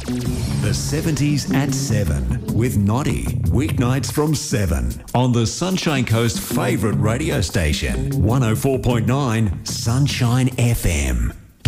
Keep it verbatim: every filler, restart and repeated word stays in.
The seventies at seven with Noddy. Weeknights from seven on the Sunshine Coast favourite radio station, one oh four point nine Sunshine F M.